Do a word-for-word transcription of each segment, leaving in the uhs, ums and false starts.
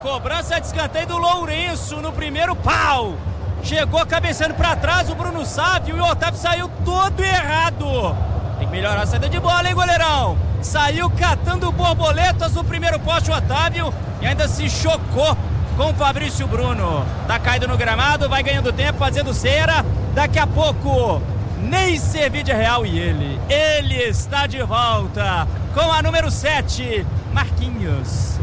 Cobrança de escanteio do Lourenço no primeiro pau. Chegou cabeceando para trás o Bruno Sávio e o Otávio saiu todo errado. Tem que melhorar a saída de bola, hein, goleirão? Saiu catando borboletas no primeiro poste o Otávio e ainda se chocou com o Fabrício Bruno. Tá caído no gramado, vai ganhando tempo, fazendo cera. Daqui a pouco, Neisser Vídeareal e ele. Ele está de volta com a número sete, Marquinhos.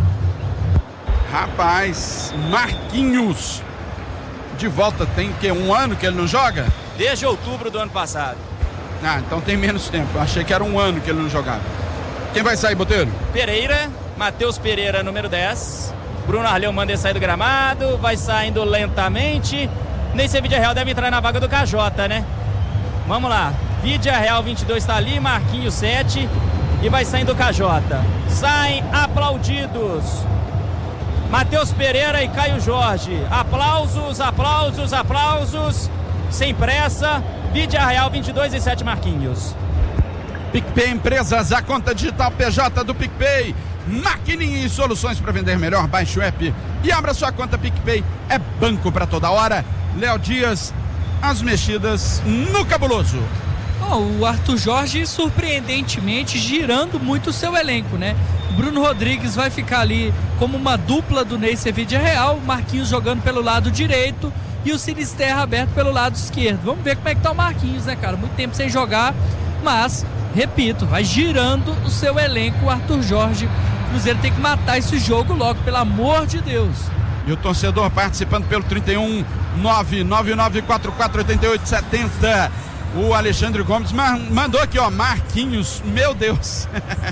Rapaz, Marquinhos de volta, tem que um ano que ele não joga? Desde outubro do ano passado. Ah, então tem menos tempo. Eu achei que era um ano que ele não jogava. Quem vai sair, Botelho? Pereira, Matheus Pereira, número dez. Bruno Arleu manda ele sair do gramado, vai saindo lentamente. Neisser Vídeareal deve entrar na vaga do K J, né? Vamos lá. Vídeareal vinte e dois está ali, Marquinhos sete e vai saindo o K J. Saem aplaudidos Matheus Pereira e Caio Jorge. Aplausos, aplausos, aplausos. Sem pressa. Vídeareal vinte e dois e sete, Marquinhos. PicPay Empresas, a conta digital P J do PicPay. Maquininha e soluções para vender melhor. Baixe o app e abra sua conta PicPay. É banco para toda hora. Léo Dias, as mexidas no cabuloso. Oh, o Arthur Jorge, surpreendentemente, girando muito o seu elenco, né? Bruno Rodrigues vai ficar ali como uma dupla do Neisser Vídeareal, Marquinhos jogando pelo lado direito e o Sinisterra aberto pelo lado esquerdo. Vamos ver como é que tá o Marquinhos, né, cara? Muito tempo sem jogar, mas, repito, vai girando o seu elenco, o Arthur Jorge. O Cruzeiro tem que matar esse jogo logo, pelo amor de Deus. E o torcedor participando pelo trinta e um, nove nove nove quatro quatro oito oito sete zero. O Alexandre Gomes mandou aqui, ó, Marquinhos, meu Deus.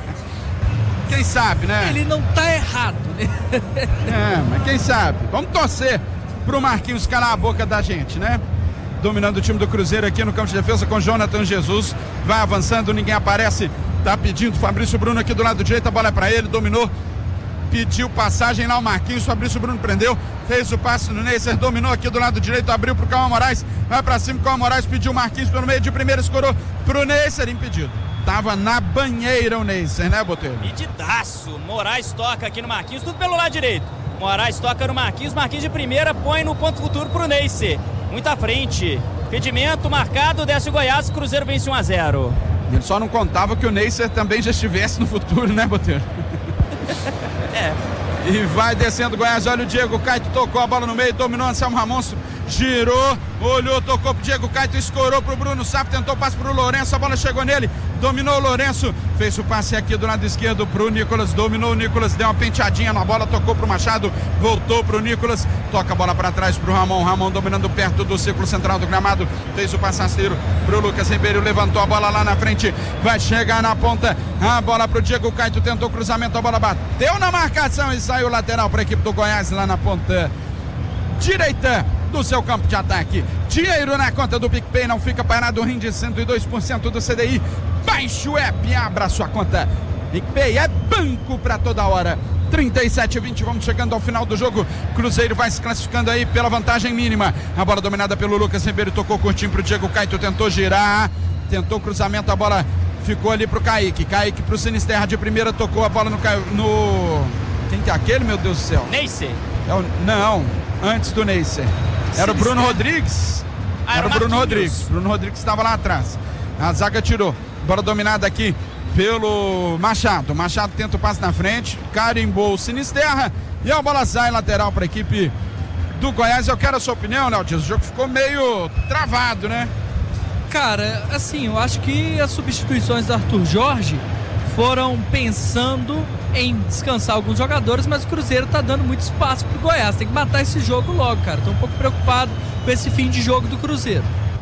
Quem sabe, né? Ele não tá errado, né? É, mas quem sabe? Vamos torcer pro Marquinhos calar a boca da gente, né? Dominando o time do Cruzeiro aqui no campo de defesa com Jonathan Jesus. Vai avançando, ninguém aparece. Tá pedindo Fabrício Bruno aqui do lado direito, a bola é pra ele, dominou. Pediu passagem lá o Marquinhos, Fabrício Bruno prendeu, fez o passe no Neisser, dominou aqui do lado direito, abriu pro Cauã Moraes, vai pra cima, Cauã Moraes pediu o Marquinhos pelo meio de primeira, escorou pro Neisser, impedido. Tava na banheira o Neisser, né, Botelho? Pedidaço, Moraes toca aqui no Marquinhos, tudo pelo lado direito. Moraes toca no Marquinhos, Marquinhos de primeira, põe no ponto futuro pro Neisser. Muito à frente, impedimento marcado, desce o Goiás, Cruzeiro vence um a zero. Ele só não contava que o Neisser também já estivesse no futuro, né, Botelho? É. E vai descendo o Goiás, olha o Diego Caetano, tocou a bola no meio, dominou Anselmo Ramon, girou, olhou, tocou pro Diego Caetano, escorou pro Bruno Sávio, tentou o passe pro Lourenço, a bola chegou nele, dominou o Lourenço, fez o passe aqui do lado esquerdo pro Nicolas, dominou o Nicolas, deu uma penteadinha na bola, tocou pro Machado, voltou pro Nicolas, toca a bola pra trás pro Ramon, Ramon dominando perto do círculo central do gramado, fez o passaceiro pro Lucas Ribeiro, levantou a bola lá na frente, vai chegar na ponta, a bola pro Diego Caetano, tentou o cruzamento, a bola bateu na marcação e saiu lateral pra equipe do Goiás lá na ponta direita do seu campo de ataque. Dinheiro na conta do PicPay, não fica parado, rende cento e dois por cento do C D I. Baixe o app e abra sua conta. PicPay é banco pra toda hora. trinta e sete a vinte, vamos chegando ao final do jogo. Cruzeiro vai se classificando aí pela vantagem mínima. A bola dominada pelo Lucas Ribeiro, tocou curtinho pro Diego Caetano, tentou girar, tentou cruzamento, a bola ficou ali pro Kaique. Kaique pro Sinisterra de primeira, tocou a bola no... no... Quem que é aquele, meu Deus do céu? Neisser. É o... Não, antes do Neisser. Era o Bruno Rodrigues. Ah, era o Bruno Rodrigues. Bruno Rodrigues estava lá atrás. A zaga tirou. Bola dominada aqui pelo Machado. Machado tenta o passe na frente. Carimbou o Sinisterra. E a bola sai lateral para a equipe do Goiás. Eu quero a sua opinião, Léo Dias. O jogo ficou meio travado, né? Cara, assim, eu acho que as substituições do Arthur Jorge foram pensando em descansar alguns jogadores, mas o Cruzeiro tá dando muito espaço pro Goiás. Tem que matar esse jogo logo, cara. Tô um pouco preocupado com esse fim de jogo do Cruzeiro.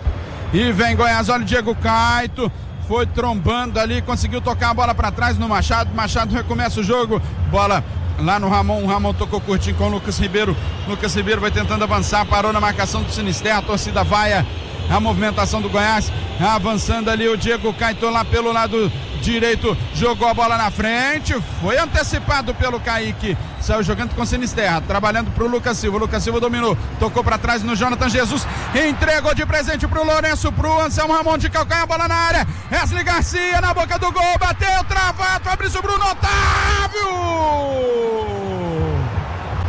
E vem Goiás, olha o Diego Caetano, foi trombando ali, conseguiu tocar a bola para trás no Machado. Machado recomeça o jogo, bola lá no Ramon, o Ramon tocou curtinho com o Lucas Ribeiro. Lucas Ribeiro vai tentando avançar, parou na marcação do Sinisterra, a torcida vai a movimentação do Goiás, avançando ali o Diego Caetano lá pelo lado direito, jogou a bola na frente, foi antecipado pelo Kaique, saiu jogando com o Sinisterra, trabalhando pro Lucas Silva, o Lucas Silva dominou, tocou pra trás no Jonathan Jesus, entregou de presente pro Lourenço, pro Anselmo Ramon de calcanhar, a bola na área, Wesley Garcia na boca do gol, bateu, travado, Fabrício Bruno, Otávio!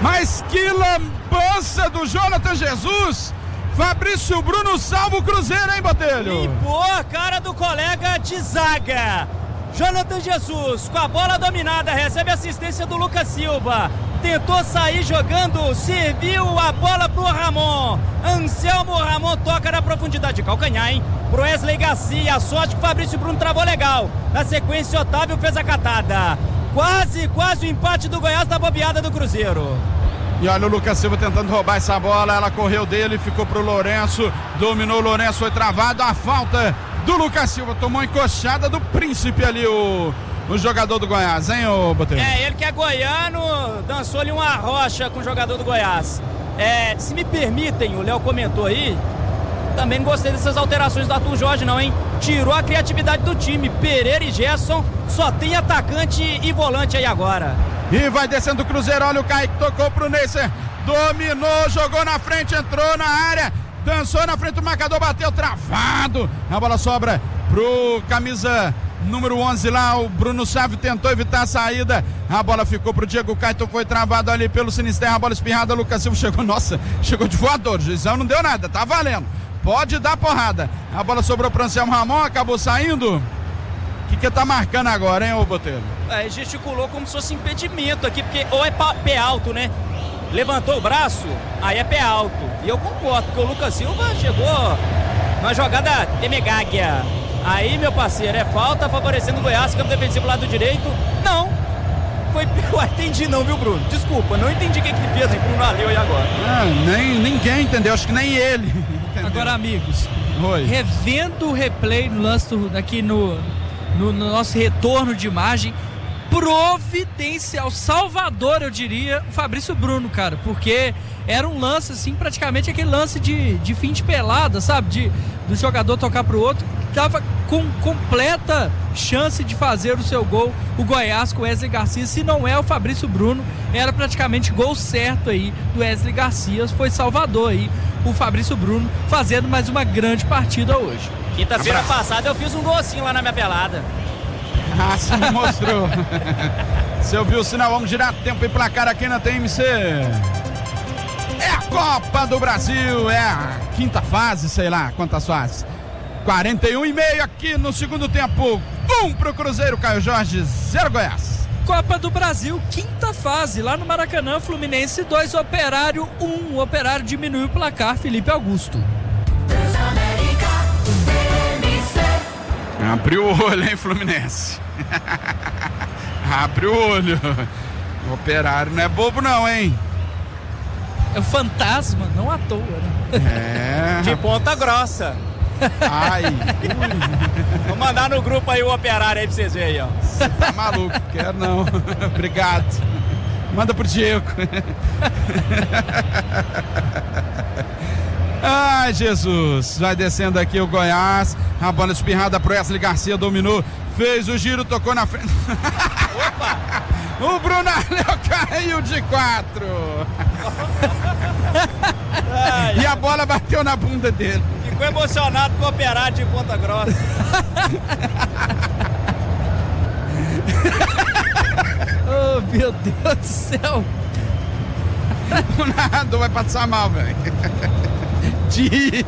Mas que lambança do Jonathan Jesus! Fabrício Bruno salva o Cruzeiro, hein, Botelho? Limpou a cara do colega de zaga. Jonathan Jesus, com a bola dominada, recebe assistência do Lucas Silva. Tentou sair jogando, serviu a bola pro Ramon. Anselmo Ramon toca na profundidade de calcanhar, hein? Pro Wesley Garcia, a sorte que o Fabrício Bruno travou legal. Na sequência, Otávio fez a catada. Quase, quase o empate do Goiás da bobeada do Cruzeiro. E olha o Lucas Silva tentando roubar essa bola, ela correu dele, ficou pro Lourenço, dominou o Lourenço, foi travado, a falta do Lucas Silva, tomou a encoxada do Príncipe ali o, o jogador do Goiás, hein, ô Botelho? É, ele que é goiano, dançou-lhe uma rocha com o jogador do Goiás. É, se me permitem, o Léo comentou aí, também não gostei dessas alterações do Arthur Jorge não, hein? Tirou a criatividade do time, Pereira e Gerson, só tem atacante e volante aí agora. E vai descendo o Cruzeiro, olha o Kaique, tocou pro Neisser, dominou, jogou na frente, entrou na área, dançou na frente, o marcador bateu travado, a bola sobra pro camisa número onze lá, o Bruno Sávio tentou evitar a saída, a bola ficou pro Diego Caetano, foi travado ali pelo Sinisterra, a bola espirrada, o Lucas Silva chegou, nossa, chegou de voador, o juizão não deu nada, tá valendo, pode dar porrada, a bola sobrou pro Anselmo Ramon, acabou saindo. O que que tá marcando agora, hein, ô Botelho? É, gesticulou como se fosse impedimento aqui, porque ou é pé alto, né? Levantou o braço, aí é pé alto. E eu concordo, porque o Lucas Silva chegou numa jogada temegáguia. Aí, meu parceiro, é falta favorecendo o Goiás, campo defensivo lado direito. Não, foi... Eu entendi não, viu, Bruno? Desculpa, não entendi o que ele fez, hein, Bruno Aleu aí agora. Ah, nem, ninguém entendeu, acho que nem ele entendeu. Agora, amigos, Oi. revendo o replay no lance do, aqui no... No, no nosso retorno de imagem, providencial, salvador, eu diria, o Fabrício Bruno, cara, porque era um lance, assim, praticamente aquele lance de, de fim de pelada, sabe, de, do jogador tocar pro outro, tava com completa chance de fazer o seu gol, o Goiás com o Wesley Garcia, se não é o Fabrício Bruno, era praticamente gol certo aí do Wesley Garcia, foi salvador aí, o Fabrício Bruno fazendo mais uma grande partida hoje. Quinta-feira passada eu fiz um golzinho lá na minha pelada. Ah, você me mostrou. Você ouviu o sinal, vamos girar tempo e placar aqui na T M C. É a Copa do Brasil, é a quinta fase, sei lá quantas fases. quarenta e um e meio aqui no segundo tempo. Um pro Cruzeiro, Caio Jorge, zero Goiás. Copa do Brasil, quinta fase, lá no Maracanã, Fluminense dois, Operário um. O Operário diminuiu o placar, Felipe Augusto. Abriu o olho, hein, Fluminense? Abre o olho. O Operário não é bobo não, hein? É o fantasma, não à toa, né? É. De Ponta Grossa. Ai. Vou mandar no grupo aí o Operário aí pra vocês verem aí, ó. Você tá maluco, quero não. Obrigado. Manda pro Diego. Ai, Jesus, vai descendo aqui o Goiás, a bola espirrada pro Wesley Garcia, dominou, fez o giro, tocou na frente. Opa! O Bruno Aleu caiu de quatro. Ai, e a bola bateu na bunda dele. ficou emocionado com o Operário de Ponta Grossa. Oh, meu Deus do céu. O narrador vai passar mal, velho. De...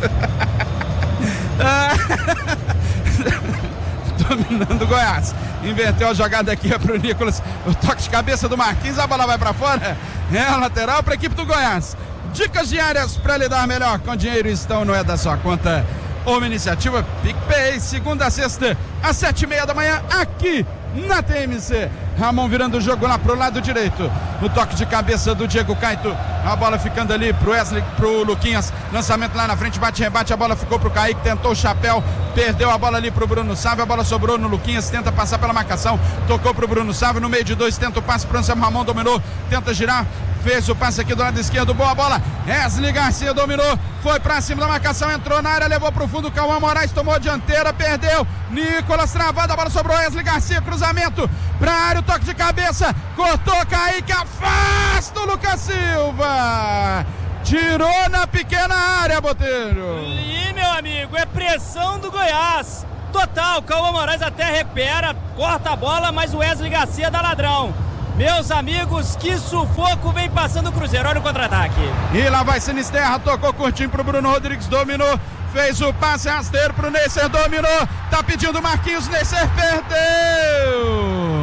Dominando o Goiás. Inverteu a jogada aqui é pro Nicolas. O toque de cabeça do Marquinhos. A bola vai pra fora. É a lateral pra equipe do Goiás. Dicas diárias pra lidar melhor com dinheiro estão no É da Sua Conta. Uma iniciativa PicPay. Segunda a sexta às sete e meia da manhã aqui na T M C. Ramon virando o jogo lá pro lado direito. O toque de cabeça do Diego Caetano. A bola ficando ali pro Wesley, pro Luquinhas. Lançamento lá na frente, bate, rebate. A bola ficou pro Kaique, tentou o chapéu. Perdeu a bola ali pro Bruno Sávio. A bola sobrou no Luquinhas, tenta passar pela marcação. Tocou pro Bruno Sávio, no meio de dois, tenta o passe pro Anselmo Ramon, dominou. Tenta girar, fez o passe aqui do lado esquerdo. Boa bola, Wesley Garcia dominou. Foi pra cima da marcação, entrou na área, levou pro fundo. Cauã Moraes tomou a dianteira, perdeu. Nicolas travado, a bola sobrou. Wesley Garcia, cruzamento pra área, o toque de cabeça. Cortou, Kaique, afasta o Lucas Silva. Tirou na pequena área, Botelho. E, meu amigo, é pressão do Goiás. Total, Cauã Moraes até recupera, corta a bola, mas o Wesley Garcia dá ladrão. Meus amigos, que sufoco vem passando o Cruzeiro. Olha o contra-ataque. E lá vai Sinisterra, tocou curtinho pro Bruno Rodrigues, dominou, fez o passe rasteiro pro Neisser, dominou, tá pedindo Marquinhos, Neisser perdeu.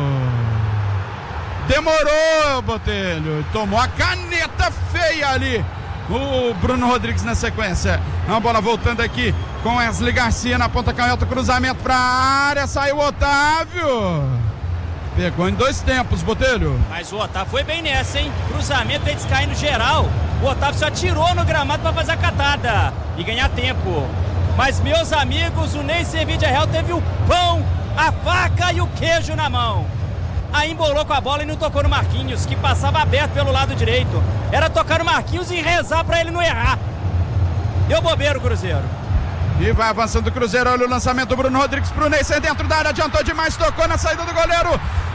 Demorou, Botelho, tomou a caneta feia ali o Bruno Rodrigues na sequência. Uma bola voltando aqui com Wesley Garcia na ponta canhota, cruzamento pra área, saiu o Otávio. Pegou em dois tempos, Botelho. Mas o Otávio foi bem nessa, hein? Cruzamento, eles caindo geral. O Otávio só tirou no gramado para fazer a catada e ganhar tempo. Mas, meus amigos, o Neisser Vidiarreal teve o pão, a faca e o queijo na mão. Aí embolou com a bola e não tocou no Marquinhos, que passava aberto pelo lado direito. Era tocar no Marquinhos e rezar para ele não errar. Deu bobeira o Cruzeiro. E vai avançando o Cruzeiro, olha o lançamento do Bruno Rodrigues pro Neisser dentro da área, adiantou demais, tocou na saída do goleiro.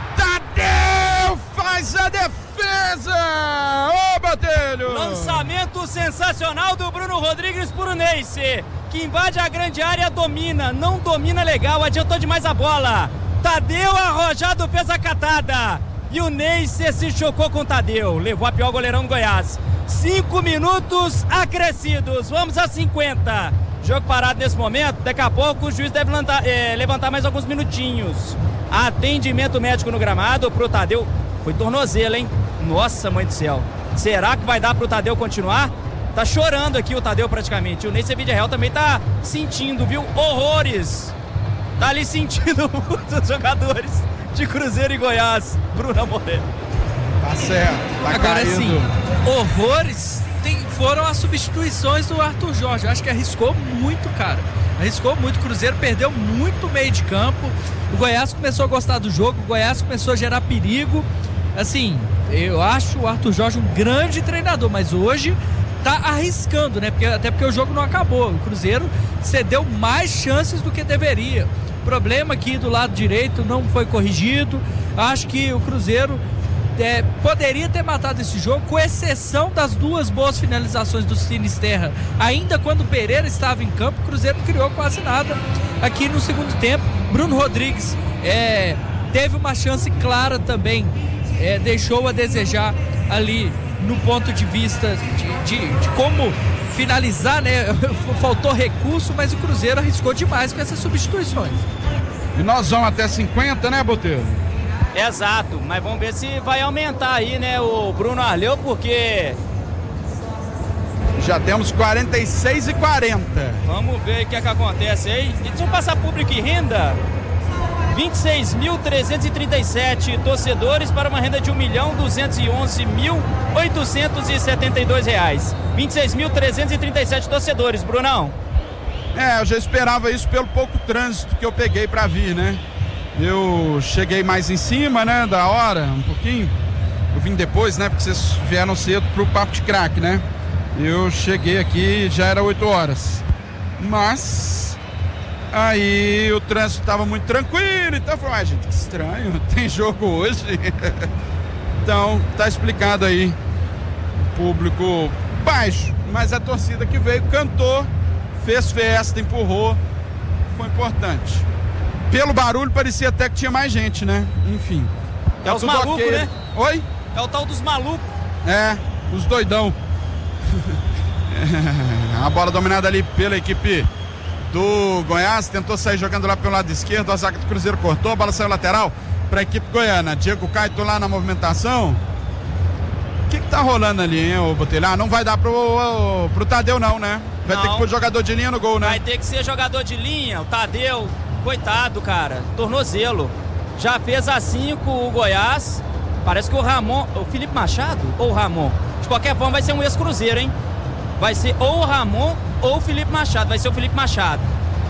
Tadeu faz a defesa! Ô, Botelho! Lançamento sensacional do Bruno Rodrigues pro Neisser, que invade a grande área, domina, não domina legal, adiantou demais a bola. Tadeu arrojado fez a catada e o Neisser se chocou com o Tadeu, levou a pior goleirão do Goiás. Cinco minutos acrescidos, vamos a cinquenta. Jogo parado nesse momento, daqui a pouco o juiz deve levantar, é, levantar mais alguns minutinhos. Atendimento médico no gramado pro Tadeu. Foi tornozelo, hein? Nossa, mãe do céu. Será que vai dar pro Tadeu continuar? Tá chorando aqui o Tadeu praticamente. O Neisser Vidiarreal também tá sentindo, viu? Horrores. Tá ali sentindo muitos jogadores de Cruzeiro e Goiás. Bruno Moreno. Tá certo. Tá Agora caído. sim, horrores tem, foram as substituições do Arthur Jorge. Acho que arriscou muito, cara. Arriscou muito. O Cruzeiro perdeu muito meio de campo. O Goiás começou a gostar do jogo. O Goiás começou a gerar perigo. Assim, eu acho o Arthur Jorge um grande treinador, mas hoje tá arriscando, né? Porque, até porque o jogo não acabou. O Cruzeiro cedeu mais chances do que deveria. O problema aqui do lado direito não foi corrigido. Acho que o Cruzeiro É, poderia ter matado esse jogo, com exceção das duas boas finalizações do Sinisterra. Ainda quando o Pereira estava em campo, o Cruzeiro não criou quase nada aqui no segundo tempo. Bruno Rodrigues é, teve uma chance clara também, é, deixou a desejar ali no ponto de vista de, de, de como finalizar, né? Faltou recurso, mas o Cruzeiro arriscou demais com essas substituições. E nós vamos até cinquenta, né, Botelho? Exato, mas vamos ver se vai aumentar aí, né, o Bruno Arleu, porque já temos quarenta e seis e quarenta. Vamos ver o que é que acontece aí. E deixa eu passar público e renda. vinte e seis mil trezentos e trinta e sete torcedores para uma renda de um milhão duzentos e onze mil oitocentos e setenta e dois reais. vinte e seis mil trezentos e trinta e sete torcedores, Brunão. É, eu já esperava isso pelo pouco trânsito que eu peguei para vir, né? Eu cheguei mais em cima, né, da hora, um pouquinho. Eu vim depois, né, porque vocês vieram cedo pro Papo de Craque, né? Eu cheguei aqui, já era oito horas. Mas aí o trânsito tava muito tranquilo, então eu falei, ah, gente, que estranho, tem jogo hoje. Então, tá explicado aí. Público baixo, mas a torcida que veio cantou, fez festa, empurrou, foi importante. Pelo barulho parecia até que tinha mais gente, né? Enfim. É os malucos, okay, né? Oi? É o tal dos malucos. É, os doidão. A bola dominada ali pela equipe do Goiás, tentou sair jogando lá pelo lado esquerdo, a zaga do Cruzeiro cortou, a bola saiu lateral para a equipe goiana. Diego Caito lá na movimentação. O que que tá rolando ali, hein, ô Botelho? Ah, não vai dar pro, pro Tadeu não, né? Vai não. ter que pôr jogador de linha no gol, né? Vai ter que ser jogador de linha, o Tadeu, coitado, cara, tornozelo. Já fez a cinco o Goiás. Parece que o Ramon, o Felipe Machado ou o Ramon? De qualquer forma vai ser um ex-Cruzeiro, hein? Vai ser ou o Ramon ou o Felipe Machado. Vai ser o Felipe Machado.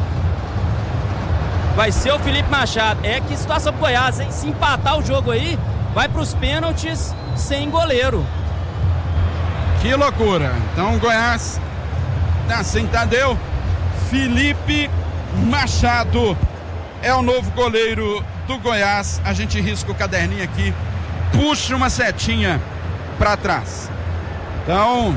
Vai ser o Felipe Machado. É que situação pro Goiás, hein? Se empatar o jogo aí, vai pros pênaltis sem goleiro. Que loucura. Então o Goiás tá sem Tadeu. Felipe Machado é o novo goleiro do Goiás. A gente risca o caderninho aqui, puxa uma setinha para trás. Então,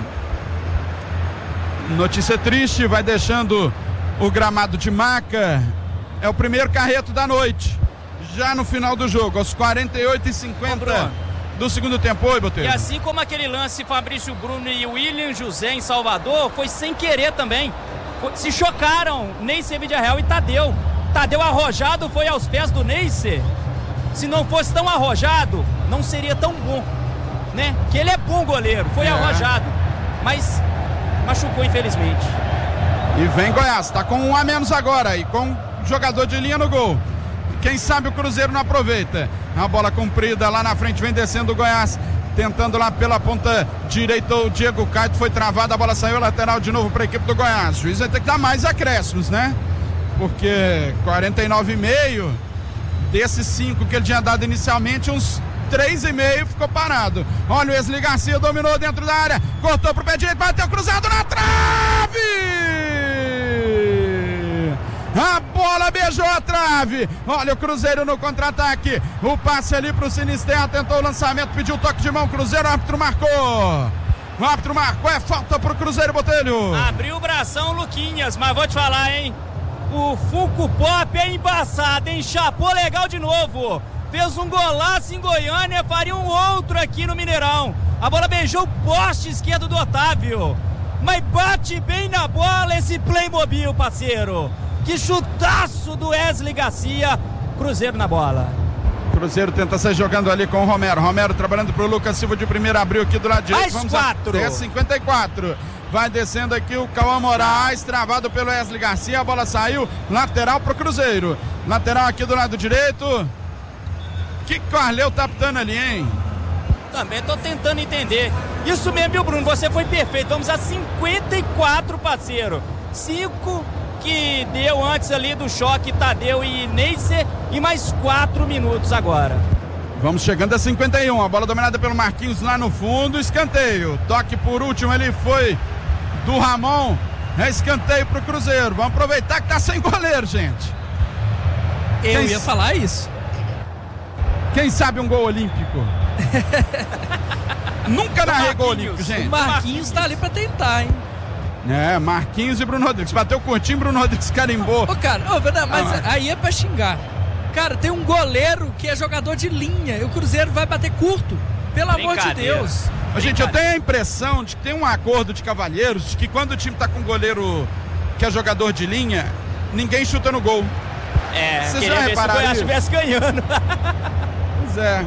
notícia triste, vai deixando o gramado de maca. É o primeiro carreto da noite, já no final do jogo, aos quarenta e oito e cinquenta do segundo tempo. Oi, Botelho. E assim como aquele lance Fabrício Bruno e William José em Salvador, foi sem querer também. Se chocaram Neycer Vidiarreal e Tadeu. Tadeu arrojado foi aos pés do Neycer. Se não fosse tão arrojado, não seria tão bom, né? Que ele é bom goleiro, foi é. arrojado, mas machucou infelizmente. E vem Goiás, tá com um a menos agora e com jogador de linha no gol. Quem sabe o Cruzeiro não aproveita. A bola comprida lá na frente, vem descendo o Goiás, tentando lá pela ponta direita o Diego Caetano, foi travado, a bola saiu lateral de novo para a equipe do Goiás. O juiz vai ter que dar mais acréscimos, né? Porque quarenta e nove e meio, desses cinco que ele tinha dado inicialmente, uns três e meio ficou parado. Olha o Wesley Garcia, dominou dentro da área, cortou pro pé direito, bateu cruzado na trave! A bola beijou a trave. Olha o Cruzeiro no contra-ataque. O passe ali pro Sinisterra, tentou o lançamento, pediu o toque de mão. Cruzeiro, o árbitro marcou. O árbitro marcou, é falta pro Cruzeiro, Botelho. Abriu o bração, Luquinhas, mas vou te falar, hein? O Funko Pop é embaçado, hein? Chapou legal de novo. Fez um golaço em Goiânia, faria um outro aqui no Mineirão. A bola beijou o poste esquerdo do Otávio. Mas bate bem na bola esse Playmobil, parceiro. Que chutaço do Wesley Garcia. Cruzeiro na bola. Cruzeiro tenta sair jogando ali com o Romero. Romero trabalhando pro Lucas Silva de primeira, abriu aqui do lado direito. Mais quatro. É cinquenta e quatro. Vai descendo aqui o Cauã Moraes, travado pelo Wesley Garcia. A bola saiu, lateral pro Cruzeiro. Lateral aqui do lado direito. Que Carleu tá apitando ali, hein? Também tô tentando entender. Isso mesmo, viu, Bruno? Você foi perfeito. Vamos a cinquenta e quatro, parceiro. cinco que deu antes ali do choque Tadeu e Neycer, e mais quatro minutos agora. Vamos chegando a cinquenta e um, a bola dominada pelo Marquinhos lá no fundo, escanteio, toque por último, ele foi do Ramon, é escanteio pro Cruzeiro. Vamos aproveitar que tá sem goleiro, gente. Eu Quem ia s... falar isso. Quem sabe um gol olímpico? Nunca narrei gol olímpico, gente. O Marquinhos tá ali pra tentar, hein? É, Marquinhos e Bruno Rodrigues. Bateu curtinho, Bruno Rodrigues carimbou. Ô, cara, ô, não, mas ah, aí é pra xingar. Cara, tem um goleiro que é jogador de linha e o Cruzeiro vai bater curto. Pelo amor de Deus. Ô, gente, eu tenho a impressão de que tem um acordo de cavalheiros de que quando o time tá com um goleiro que é jogador de linha, ninguém chuta no gol. É, vocês já repararam se o Goiás estivesse ganhando. Pois é.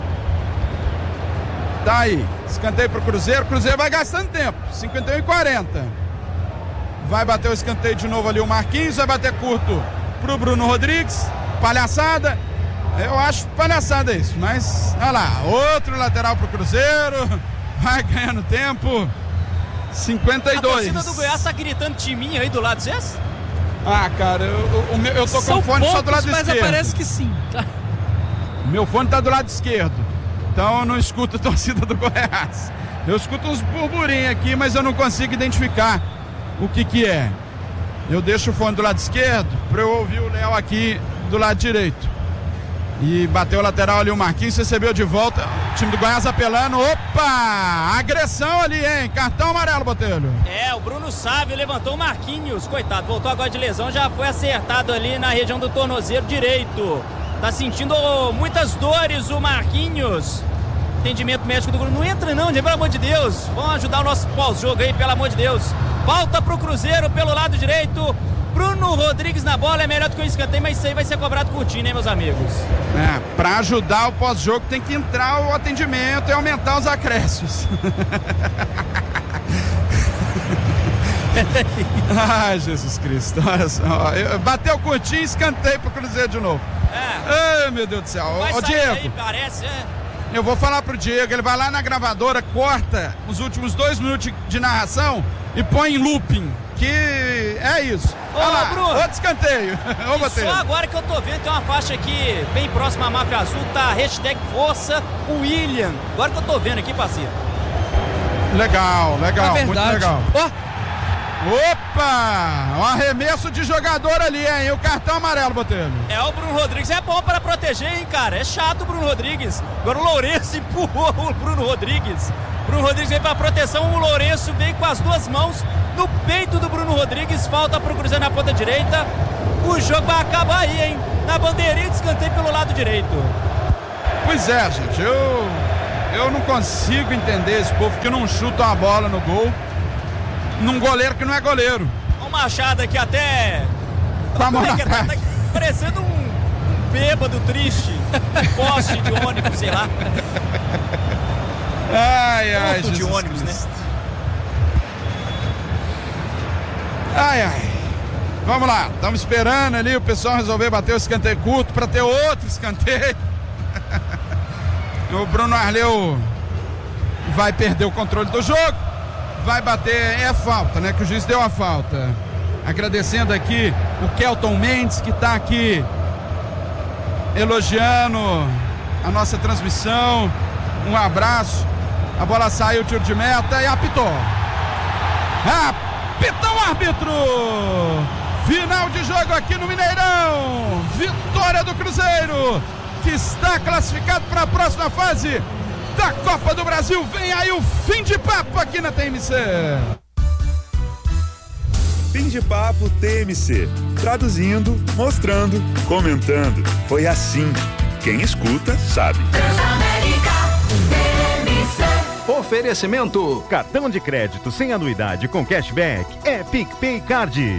Tá aí, escanteio pro Cruzeiro. Cruzeiro vai gastando tempo, cinquenta e um e quarenta. Vai bater o escanteio de novo ali o Marquinhos, vai bater curto pro Bruno Rodrigues. Palhaçada, eu acho palhaçada isso, mas olha lá, outro lateral pro Cruzeiro, vai ganhando tempo. cinquenta e dois. A torcida do Goiás tá gritando timinho aí do lado, vocês? Ah, cara, eu, eu, eu tô com o fone só do lado mas esquerdo. Mas parece que sim. Meu fone tá do lado esquerdo, então eu não escuto a torcida do Goiás. Eu escuto uns burburinhos aqui, mas eu não consigo identificar o que que é. Eu deixo o fone do lado esquerdo para eu ouvir o Léo aqui do lado direito. E bateu o lateral ali o Marquinhos, recebeu de volta. O time do Goiás apelando. Opa! Agressão ali, hein? Cartão amarelo, Botelho. É, o Bruno Sávio levantou o Marquinhos. Coitado, voltou agora de lesão, já foi acertado ali na região do tornozelo direito. Tá sentindo muitas dores o Marquinhos. Atendimento médico do Bruno. Não entra não, gente, pelo amor de Deus. Vamos ajudar o nosso pós-jogo aí, pelo amor de Deus. Volta pro Cruzeiro pelo lado direito. Bruno Rodrigues na bola, é melhor do que o escanteio, mas isso aí vai ser cobrado curtinho, hein, meus amigos? É, pra ajudar o pós-jogo tem que entrar o atendimento e aumentar os acréscimos. Ai, Jesus Cristo, olha só. Bateu curtinho, escanteio pro Cruzeiro de novo. É. Ai, meu Deus do céu. Vai Ô, Diego. Aí, parece, é. Eu vou falar pro Diego, ele vai lá na gravadora, corta os últimos dois minutos de narração e põe em looping, que é isso. Ô, Olha lá, Bruno, outro escanteio. Ô, só agora que eu tô vendo, tem uma faixa aqui bem próxima à máfia azul, tá hashtag Força William. Agora que eu tô vendo aqui, parceiro. Legal, legal, é muito legal. Oh. Opa! Um arremesso de jogador ali, hein? O cartão amarelo, Botelho. É, o Bruno Rodrigues é bom para proteger, hein, cara? É chato o Bruno Rodrigues. Agora o Lourenço empurrou o Bruno Rodrigues. Bruno Rodrigues veio para proteção, o Lourenço veio com as duas mãos no peito do Bruno Rodrigues. Falta pro Cruzeiro na ponta direita. O jogo vai acabar aí, hein? Na bandeirinha de escanteio pelo lado direito. Pois é, gente. Eu Eu não consigo entender esse povo que não chuta uma bola no gol num goleiro que não é goleiro. O Machado aqui até... Com a mão na tá, trave. tá parecendo um, um bêbado triste. Poste de ônibus, sei lá. Ai, ai, Ponto de Jesus ônibus, Cristo. né? Ai, ai. Vamos lá, estamos esperando ali o pessoal resolver bater o escanteio curto para ter outro escanteio. O Bruno Arleu vai perder o controle do jogo, vai bater, é falta, né? Que o juiz deu a falta. Agradecendo aqui o Kelton Mendes, que está aqui elogiando a nossa transmissão. Um abraço. A bola saiu, tiro de meta e apitou. Apitou o árbitro. Final de jogo aqui no Mineirão. Vitória do Cruzeiro, que está classificado para a próxima fase da Copa do Brasil. Vem aí o fim de papo aqui na T M C. Fim de papo T M C. Traduzindo, mostrando, comentando. Foi assim. Quem escuta, sabe. Oferecimento: cartão de crédito sem anuidade com cashback é PicPay Card.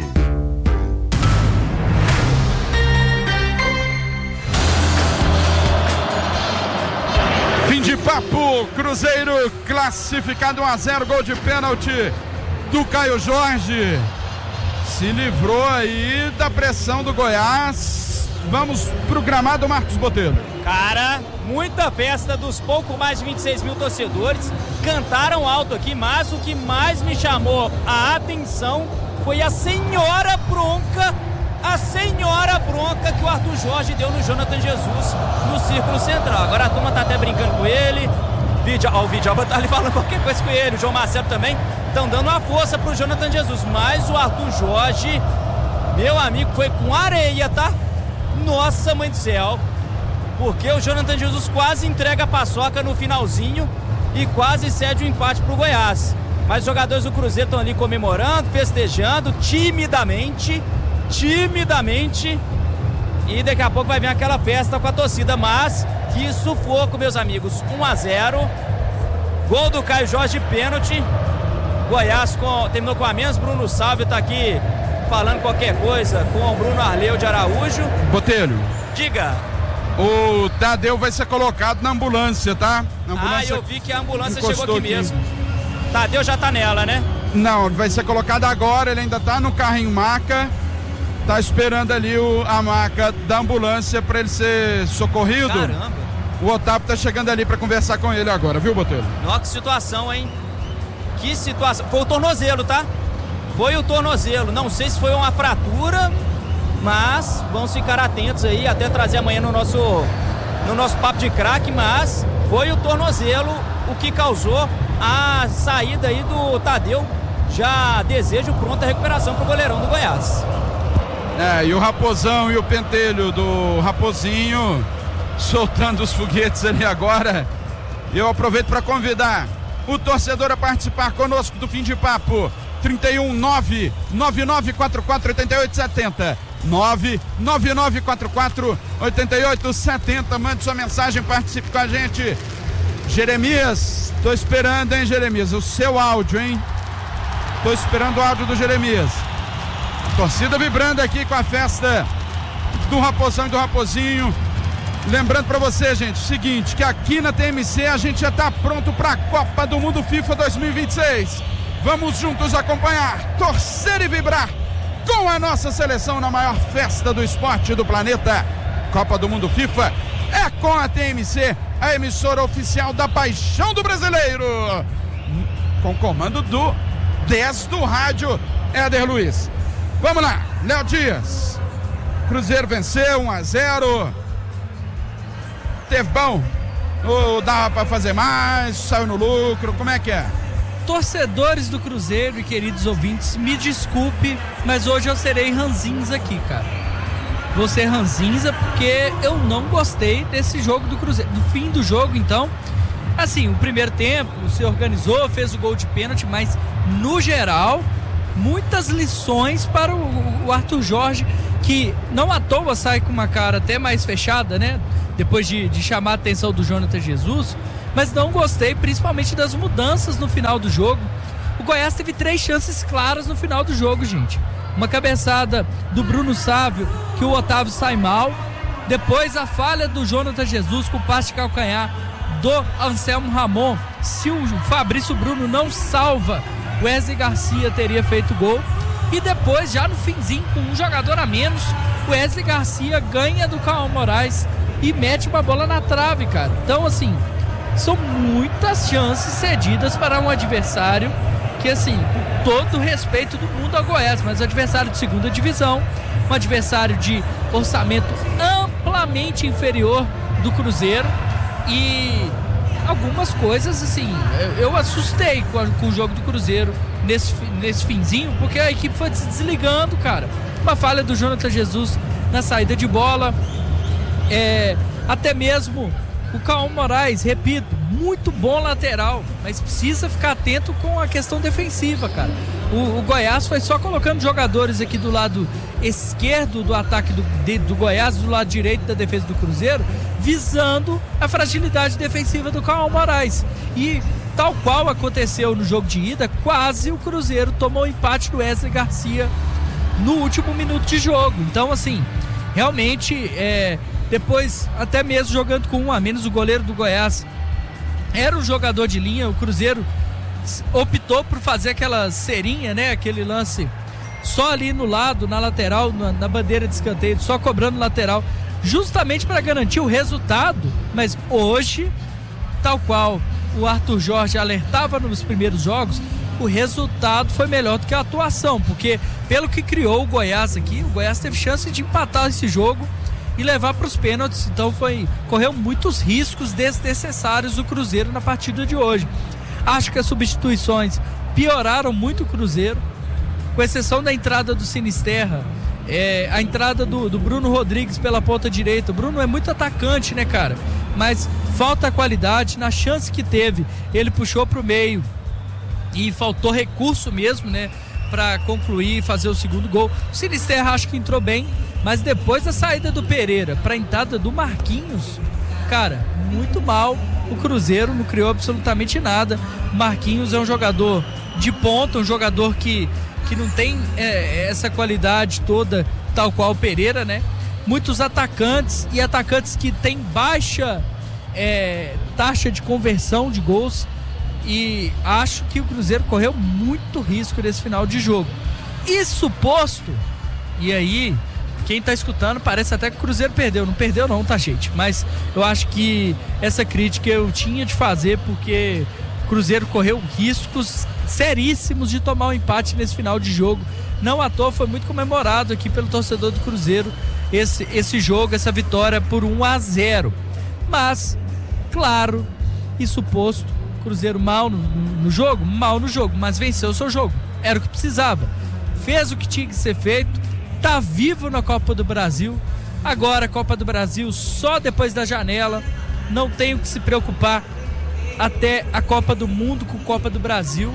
Fim de papo, Cruzeiro classificado um a zero, gol de pênalti do Caio Jorge. Se livrou aí da pressão do Goiás. Vamos pro gramado, Marcos Botelho. Cara, muita festa dos pouco mais de vinte e seis mil torcedores. Cantaram alto aqui, mas o que mais me chamou a atenção foi a senhora bronca, a senhora bronca que o Arthur Jorge deu no Jonathan Jesus no Círculo Central. Agora a turma tá até brincando com ele. Vídeo, ó, o vídeo tá ali falando qualquer coisa com ele. O João Marcelo também estão dando uma força pro Jonathan Jesus. Mas o Arthur Jorge, meu amigo, foi com areia, tá? Nossa, mãe do céu. Porque o Jonathan Jesus quase entrega a paçoca no finalzinho e quase cede o empate pro Goiás. Mas os jogadores do Cruzeiro estão ali comemorando, festejando, timidamente, timidamente. E daqui a pouco vai vir aquela festa com a torcida. Mas que sufoco, meus amigos. um a zero. Gol do Caio Jorge, pênalti. Goiás com, terminou com a menos. Bruno Salvio tá aqui falando qualquer coisa com o Bruno Arleu de Araújo. Botelho. Diga. O Tadeu vai ser colocado na ambulância, tá? Na ambulância. Ah, eu vi que a ambulância encostou chegou aqui, aqui mesmo. Tadeu já tá nela, né? Não, ele vai ser colocado agora, ele ainda tá no carrinho maca. Tá esperando ali o, a maca da ambulância para ele ser socorrido. Caramba. O Otávio tá chegando ali para conversar com ele agora, viu, Botelho? Nossa, que situação, hein? Que situação. Foi o tornozelo, tá? Foi o tornozelo. Não sei se foi uma fratura, mas vamos ficar atentos aí, até trazer amanhã no nosso, no nosso papo de craque, mas foi o tornozelo o que causou a saída aí do Tadeu. Já desejo pronta recuperação pro goleirão do Goiás. É, e o Raposão e o pentelho do Raposinho soltando os foguetes ali agora. Eu aproveito para convidar o torcedor a participar conosco do Fim de Papo. trinta e um, nove nove nove quatro quatro oito oito sete zero. nove nove nove quatro quatro oito oito sete zero. Mande sua mensagem, participe com a gente. Jeremias, tô esperando, hein, Jeremias? O seu áudio, hein? Tô esperando o áudio do Jeremias. Torcida vibrando aqui com a festa do Raposão e do Raposinho. Lembrando para você, gente, o seguinte, que aqui na T M C a gente já tá pronto para a Copa do Mundo FIFA dois mil e vinte e seis. Vamos juntos acompanhar, torcer e vibrar com a nossa seleção na maior festa do esporte do planeta. Copa do Mundo FIFA é com a T M C, a emissora oficial da paixão do brasileiro. Com comando do dez do rádio, Éder Luiz. Vamos lá, Léo Dias. Cruzeiro venceu um a zero. Teve bom? Ou dava pra fazer mais? Saiu no lucro? Como é que é? Torcedores do Cruzeiro e queridos ouvintes, me desculpe, mas hoje eu serei ranzinza aqui, cara. Vou ser ranzinza porque eu não gostei desse jogo do Cruzeiro. Do fim do jogo, então, assim, o primeiro tempo se organizou, fez o gol de pênalti, mas no geral, muitas lições para o, o Arthur Jorge, que não à toa sai com uma cara até mais fechada, né? Depois de, de chamar a atenção do Jonathan Jesus. mas não gostei principalmente das mudanças no final do jogo. O Goiás teve três chances claras no final do jogo, gente. Uma cabeçada do Bruno Sávio, que o Otávio sai mal. Depois a falha do Jonathan Jesus com o passe de calcanhar do Anselmo Ramon. Se o Fabrício Bruno não salva, o Wesley Garcia teria feito gol. E depois, já no finzinho, com um jogador a menos, o Wesley Garcia ganha do Cauã Moraes e mete uma bola na trave, cara. Então, assim, são muitas chances cedidas para um adversário que, assim, com todo o respeito do mundo ao Goiás, mas adversário de segunda divisão, um adversário de orçamento amplamente inferior do Cruzeiro, e algumas coisas, assim, eu, eu assustei com, a, com o jogo do Cruzeiro nesse, nesse finzinho, porque a equipe foi se desligando, cara. Uma falha do Jonathan Jesus na saída de bola, é, até mesmo o Cauã Moraes, repito, muito bom lateral, mas precisa ficar atento com a questão defensiva, cara. O, o Goiás foi só colocando jogadores aqui do lado esquerdo do ataque do, de, do Goiás, do lado direito da defesa do Cruzeiro, visando a fragilidade defensiva do Cauã Moraes. E tal qual aconteceu no jogo de ida, quase o Cruzeiro tomou o empate do Wesley Garcia no último minuto de jogo. Então, assim, realmente, é, depois, até mesmo jogando com um a menos, o goleiro do Goiás era um jogador de linha. O Cruzeiro optou por fazer aquela cerinha, né? Aquele lance só ali no lado, na lateral, na, na bandeira de escanteio, só cobrando lateral, justamente para garantir o resultado. Mas hoje, tal qual o Arthur Jorge alertava nos primeiros jogos, o resultado foi melhor do que a atuação, porque pelo que criou o Goiás aqui, o Goiás teve chance de empatar esse jogo e levar para os pênaltis. Então foi, correu muitos riscos desnecessários do Cruzeiro na partida de hoje. Acho que as substituições pioraram muito o Cruzeiro, com exceção da entrada do Sinisterra, é, a entrada do, do Bruno Rodrigues pela ponta direita. O Bruno é muito atacante, né, cara? Mas falta qualidade. Na chance que teve, ele puxou para o meio e faltou recurso mesmo, né, para concluir e fazer o segundo gol. O Sinisterra acho que entrou bem, mas depois da saída do Pereira para a entrada do Marquinhos, cara, muito mal. O Cruzeiro não criou absolutamente nada. Marquinhos é um jogador de ponta, um jogador que, que não tem é, essa qualidade toda, tal qual o Pereira, né? Muitos atacantes, e atacantes que têm baixa é, taxa de conversão de gols, e acho que o Cruzeiro correu muito risco nesse final de jogo. Isso posto, e aí quem tá escutando parece até que o Cruzeiro perdeu. Não perdeu não, tá, gente? Mas eu acho que essa crítica eu tinha de fazer, porque o Cruzeiro correu riscos seríssimos de tomar um empate nesse final de jogo. Não à toa foi muito comemorado aqui pelo torcedor do Cruzeiro esse, esse jogo, essa vitória por um a zero. Mas, claro, isso posto, Cruzeiro mal no, no jogo, mal no jogo, mas venceu o seu jogo. Era o que precisava. Fez o que tinha que ser feito. Tá vivo na Copa do Brasil. Agora a Copa do Brasil só depois da janela. Não tem o que se preocupar até a Copa do Mundo com Copa do Brasil.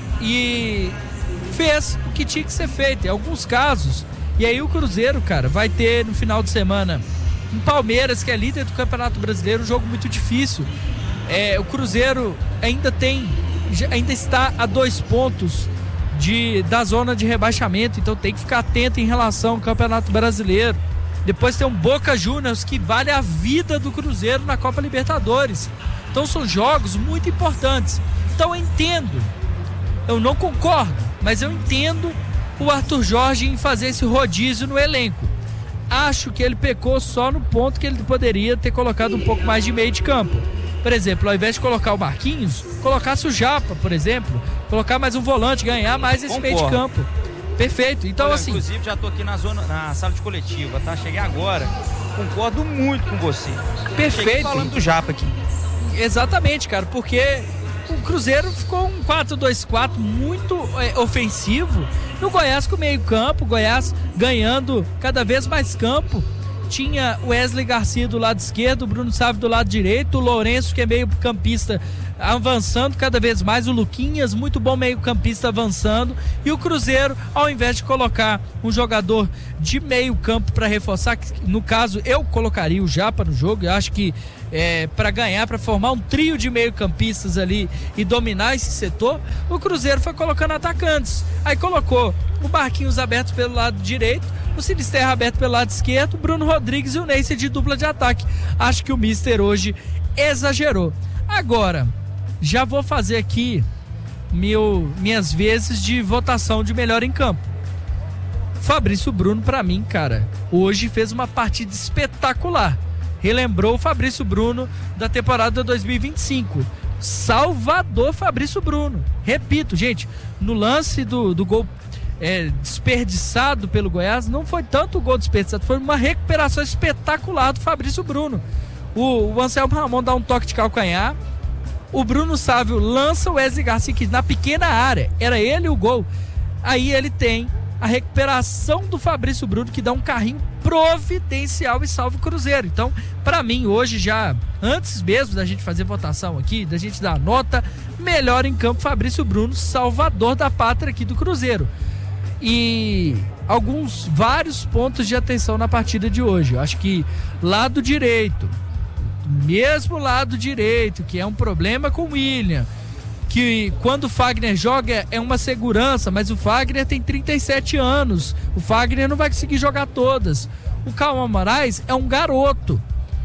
E fez o que tinha que ser feito em alguns casos. E aí o Cruzeiro, cara, vai ter no final de semana um Palmeiras, que é líder do Campeonato Brasileiro, um jogo muito difícil. É, o Cruzeiro ainda tem, ainda está a dois pontos De, da zona de rebaixamento, então tem que ficar atento em relação ao Campeonato Brasileiro. Depois tem um Boca Juniors que vale a vida do Cruzeiro na Copa Libertadores. Então são jogos muito importantes. Então eu entendo, eu não concordo, mas eu entendo o Arthur Jorge em fazer esse rodízio no elenco. Acho que ele pecou só no ponto que ele poderia ter colocado um pouco mais de meio de campo. Por exemplo, ao invés de colocar o Marquinhos, colocasse o Japa, por exemplo, colocar mais um volante, ganhar mais esse Concordo. meio de campo. Perfeito. Então, Olha, assim. Inclusive, já tô aqui na zona, na sala de coletiva, tá? Cheguei agora. Concordo muito com você. Perfeito. Cheguei falando do Japa aqui. Exatamente, cara, porque o Cruzeiro ficou um quatro dois quatro muito é, ofensivo. E o Goiás com meio campo, o Goiás ganhando cada vez mais campo. Tinha o Wesley Garcia do lado esquerdo, o Bruno Sávio do lado direito, o Lourenço, que é meio campista, avançando cada vez mais, o Luquinhas, muito bom meio campista avançando, e o Cruzeiro, ao invés de colocar um jogador de meio campo para reforçar, que, no caso eu colocaria o Japa no jogo, eu acho que é, para ganhar, para formar um trio de meio campistas ali e dominar esse setor, o Cruzeiro foi colocando atacantes, aí colocou o Marquinhos aberto pelo lado direito, o Sinisterra aberto pelo lado esquerdo, Bruno Rodrigues e o Neyce de dupla de ataque. Acho que o Mister hoje exagerou. Agora, já vou fazer aqui meu, minhas vezes de votação de melhor em campo. Fabrício Bruno, pra mim, cara, hoje fez uma partida espetacular. Relembrou o Fabrício Bruno da temporada dois mil e vinte e cinco. Salvador Fabrício Bruno. Repito, gente, no lance do, do gol é, desperdiçado pelo Goiás, não foi tanto o gol desperdiçado, foi uma recuperação espetacular do Fabrício Bruno. O, o Anselmo Ramon dá um toque de calcanhar, o Bruno Sávio lança o Wesley Garcia aqui na pequena área, era ele o gol. Aí ele tem a recuperação do Fabrício Bruno, que dá um carrinho providencial e salva o Cruzeiro. Então, pra mim, hoje já, antes mesmo da gente fazer votação aqui, da gente dar nota, melhor em campo Fabrício Bruno, salvador da pátria aqui do Cruzeiro. E alguns, vários pontos de atenção na partida de hoje. Eu acho que lado direito, mesmo lado direito, que é um problema com o William, que quando o Fagner joga é uma segurança, mas o Fagner tem trinta e sete anos, o Fagner não vai conseguir jogar todas. O Cauã Moraes é um garoto,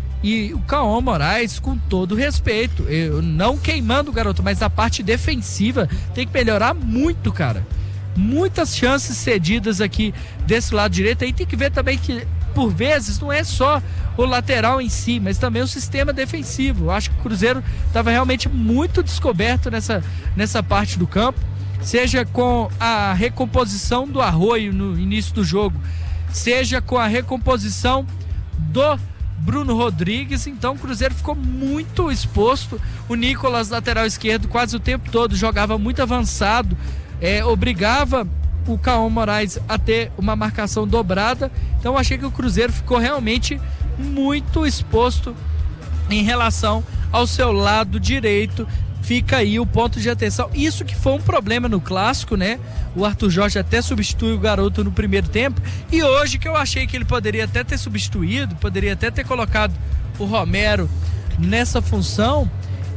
e o Cauã Moraes, com todo respeito, eu não queimando o garoto, mas a parte defensiva tem que melhorar muito, cara. Muitas chances cedidas aqui desse lado direito, aí tem que ver também que por vezes não é só o lateral em si, mas também o sistema defensivo. Eu acho que o Cruzeiro estava realmente muito descoberto nessa, nessa parte do campo, seja com a recomposição do Arroio no início do jogo, seja com a recomposição do Bruno Rodrigues. Então o Cruzeiro ficou muito exposto. O Nicolas, lateral esquerdo, quase o tempo todo jogava muito avançado, é, obrigava o Cauã Moraes a ter uma marcação dobrada. Então achei que o Cruzeiro ficou realmente muito exposto em relação ao seu lado direito. Fica aí o ponto de atenção. Isso que foi um problema no clássico, né? O Arthur Jorge até substituiu o garoto no primeiro tempo, e hoje que eu achei que ele poderia até ter substituído, poderia até ter colocado o Romero nessa função,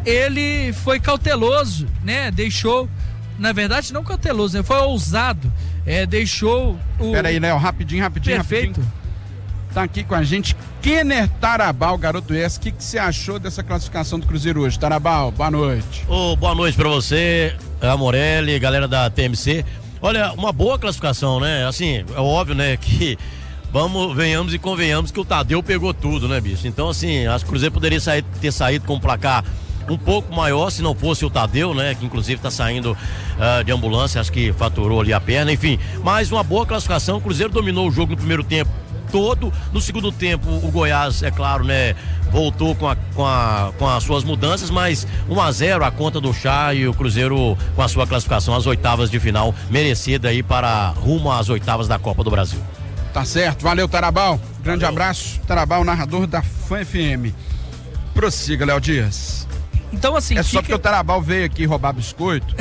ele foi cauteloso, né? Deixou, na verdade não cauteloso, né? Foi ousado, é, deixou o... Peraí, Léo, rapidinho, rapidinho, Perfeito. rapidinho. Tá aqui com a gente Kenner Tarabal, garoto S. O que, que você achou dessa classificação do Cruzeiro hoje? Tarabal, boa noite. Ô, boa noite pra você, a Morelli, galera da T M C. Olha, uma boa classificação, né? Assim, é óbvio, né, que vamos, venhamos e convenhamos que o Tadeu pegou tudo, né, bicho? Então, assim, acho que o Cruzeiro poderia sair, ter saído com um placar um pouco maior, se não fosse o Tadeu, né, que inclusive tá saindo uh, de ambulância, acho que faturou ali a perna, enfim. Mas uma boa classificação, o Cruzeiro dominou o jogo no primeiro tempo todo. No segundo tempo, o Goiás, é claro, né, voltou com, a, com, a, com as suas mudanças, mas um a zero a conta do Chá, e o Cruzeiro com a sua classificação às oitavas de final, merecida aí para rumo às oitavas da Copa do Brasil. Tá certo, valeu, Tarabal, grande Valeu. abraço. Tarabal, narrador da Fã F M. Prossiga, Léo Dias. Então, assim, É fica... só porque o Tarabal veio aqui roubar biscoito,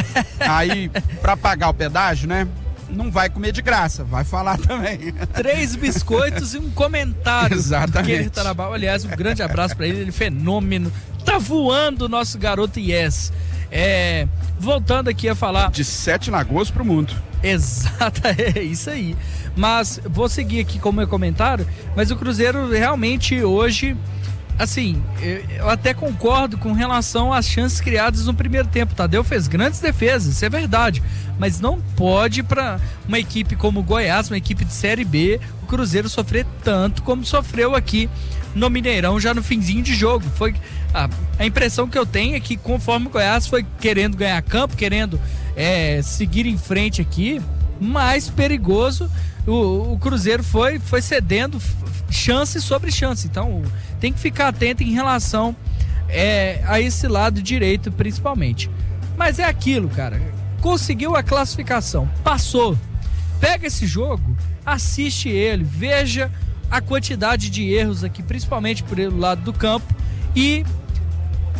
aí pra pagar o pedágio, né, não vai comer de graça, vai falar também. Três biscoitos e um comentário. Exatamente. Do Tarabal. Aliás, um grande abraço pra ele, ele é fenômeno. Tá voando o nosso garoto Yes. É, voltando aqui a falar... De Sete Lagoas pro mundo. Exato, é isso aí. Mas vou seguir aqui com o meu comentário, mas o Cruzeiro realmente hoje... Assim, eu até concordo com relação às chances criadas no primeiro tempo. Tadeu fez grandes defesas, isso é verdade, mas não pode para uma equipe como o Goiás, uma equipe de Série B, o Cruzeiro sofrer tanto como sofreu aqui no Mineirão já no finzinho de jogo. Foi a, a impressão que eu tenho é que conforme o Goiás foi querendo ganhar campo, querendo é, seguir em frente aqui, mais perigoso o, o Cruzeiro foi, foi cedendo chance sobre chance. Então tem que ficar atento em relação é, a esse lado direito principalmente. Mas é aquilo, cara, conseguiu a classificação, passou, pega esse jogo, assiste ele, veja a quantidade de erros aqui, principalmente por ele lado do campo, e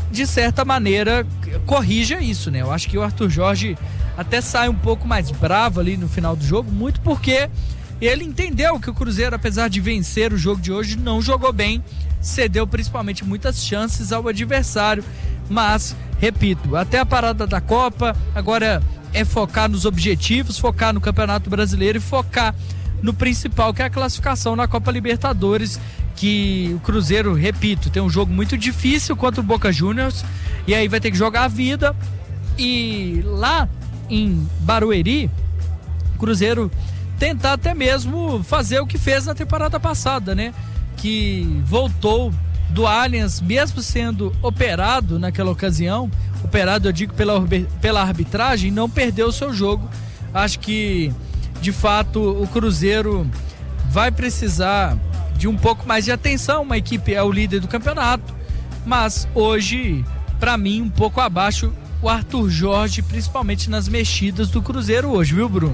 de certa maneira, corrija isso, né? Eu acho que o Arthur Jorge até sai um pouco mais bravo ali no final do jogo, muito porque ele entendeu que o Cruzeiro, apesar de vencer o jogo de hoje, não jogou bem, cedeu principalmente muitas chances ao adversário, mas, repito, até a parada da Copa, agora é focar nos objetivos, focar no Campeonato Brasileiro e focar no principal, que é a classificação na Copa Libertadores, que o Cruzeiro, repito, tem um jogo muito difícil contra o Boca Juniors, e aí vai ter que jogar a vida, e lá em Barueri, o Cruzeiro tentar até mesmo fazer o que fez na temporada passada, né? Que voltou do Allianz, mesmo sendo operado naquela ocasião, operado eu digo pela, pela arbitragem, não perdeu o seu jogo. Acho que de fato o Cruzeiro vai precisar de um pouco mais de atenção, uma equipe é o líder do campeonato, mas hoje, para mim, um pouco abaixo o Arthur Jorge, principalmente nas mexidas do Cruzeiro hoje, viu, Bruno?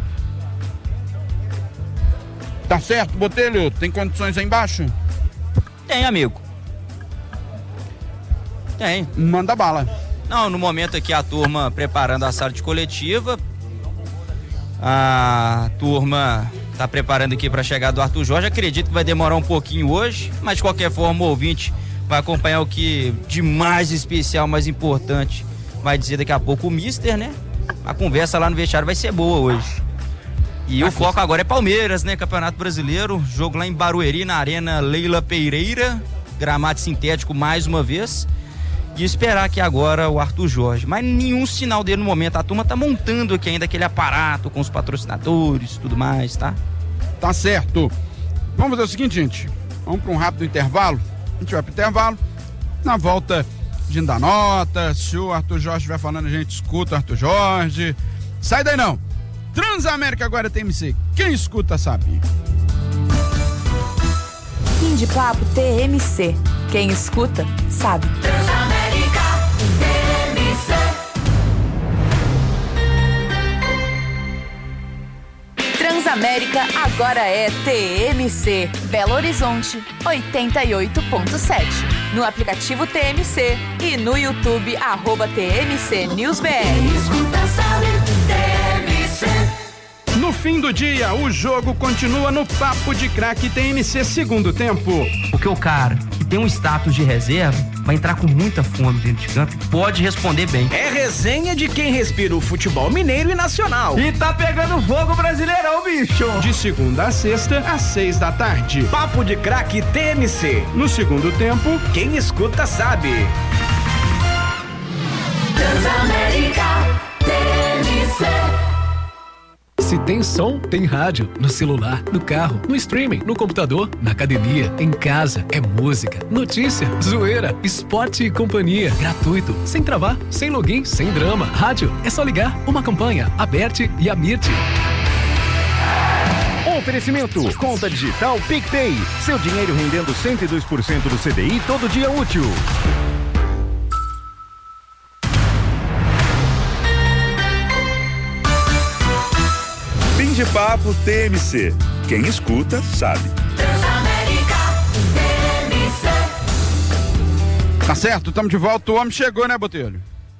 Tá certo, Botelho, tem condições aí embaixo? Tem, amigo. Tem. Manda bala. Não, no momento aqui a turma preparando a sala de coletiva, a turma tá preparando aqui para a chegada do Arthur Jorge, acredito que vai demorar um pouquinho hoje, mas de qualquer forma o ouvinte vai acompanhar o que de mais especial, mais importante, vai dizer daqui a pouco o Mister, né? A conversa lá no vestiário vai ser boa hoje. E o foco agora é Palmeiras, né? Campeonato Brasileiro, jogo lá em Barueri, na Arena Leila Pereira, gramado sintético mais uma vez. E esperar aqui agora o Arthur Jorge. Mas nenhum sinal dele no momento. A turma tá montando aqui ainda aquele aparato com os patrocinadores e tudo mais, tá? Tá certo. Vamos fazer o seguinte, gente. Vamos para um rápido intervalo. A gente vai pro intervalo. Na volta, a gente dá nota. Se o Arthur Jorge estiver falando, a gente escuta o Arthur Jorge. Sai daí não. Transamérica agora T M C. Quem escuta sabe. Fim de papo T M C. Quem escuta sabe. Transamérica T M C. Transamérica agora é T M C. Belo Horizonte oitenta e oito ponto sete. No aplicativo T M C e no YouTube arroba T M C News B R. Quem escuta sabe. T M C. No fim do dia, o jogo continua no Papo de Craque T M C segundo tempo. Porque o cara que tem um status de reserva vai entrar com muita fome dentro de campo e pode responder bem. É resenha de quem respira o futebol mineiro e nacional. E tá pegando fogo Brasileirão, bicho! De segunda a sexta, às seis da tarde. Papo de Craque T M C. No segundo tempo, quem escuta sabe. Transamérica T M C. Se tem som, tem rádio. No celular, no carro, no streaming, no computador, na academia, em casa. É música, notícia, zoeira, esporte e companhia. Gratuito, sem travar, sem login, sem drama. Rádio, é só ligar. Uma campanha, Aberte e Amirte. Oferecimento, conta digital PicPay. Seu dinheiro rendendo cento e dois por cento do C D I todo dia útil. De papo T M C. Quem escuta sabe. Transamérica T M C. Tá certo, estamos de volta. O homem chegou, né, Botelho?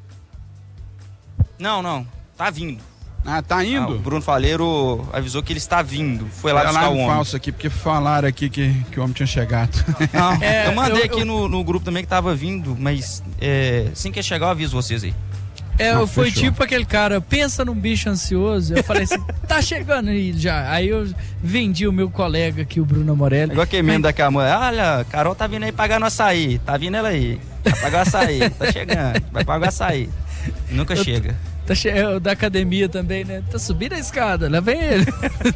Não, não. Tá vindo. Ah, tá indo? Ah, o Bruno Faleiro avisou que ele está vindo. Foi lá Foi buscar lá o homem. falso aqui, porque falaram aqui que, que o homem tinha chegado. Não, É, eu mandei eu- aqui eu- No, no grupo também que tava vindo, mas é, assim que chegar eu aviso vocês aí. É, Não, foi fechou. tipo aquele cara, pensa num bicho ansioso. Eu falei assim, tá chegando aí já. Aí eu vendi o meu colega aqui, o Bruno Morelli. Igual aquele meme daquela mulher. Olha, Carol tá vindo aí pagar no açaí. Tá vindo ela aí. Vai pagar o açaí. Tá chegando. Vai pagar o açaí. Nunca Eu- chega. Tá che... é, o da academia também, né? Tá subindo a escada, lá vem ele.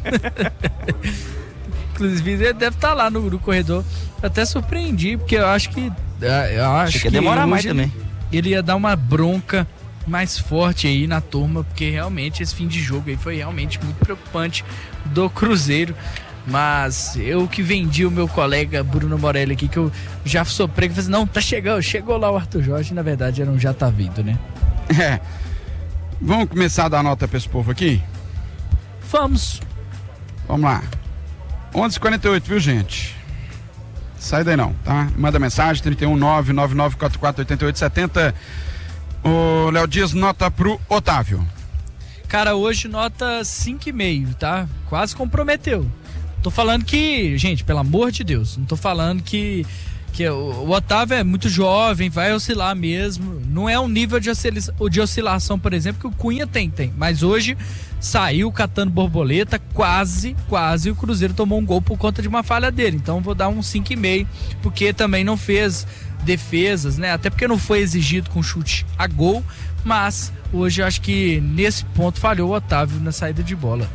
Inclusive, ele deve estar lá no, no corredor. Eu até surpreendi, porque eu acho que. ah, Eu acho Achei que que ia demorar hoje mais ele- também. Ele ia dar uma bronca mais forte aí na turma, porque realmente esse fim de jogo aí foi realmente muito preocupante do Cruzeiro. Mas eu que vendi o meu colega Bruno Morelli aqui, que eu já soprei, que falei assim, não, tá chegando, chegou lá o Arthur Jorge, na verdade era um já tá vindo, né? É. Vamos começar a dar nota pra esse povo aqui? Vamos. Vamos lá. onze e quarenta e oito, viu, gente? sai daí não, tá? Manda mensagem, trinta e um, nove nove nove quatro quatro oito oito sete zero. O Léo Dias, nota pro Otávio. Cara, hoje nota cinco e meio, tá? Quase comprometeu. Tô falando que, gente, pelo amor de Deus, não tô falando que, que o, o Otávio é muito jovem, vai oscilar mesmo. Não é um nível de, oscila, de oscilação, por exemplo, que o Cunha tem, tem. Mas hoje saiu catando borboleta, quase, quase o Cruzeiro tomou um gol por conta de uma falha dele. Então vou dar um cinco e meio, porque também não fez defesas, né? Até porque não foi exigido com chute a gol, mas hoje eu acho que nesse ponto falhou o Otávio na saída de bola.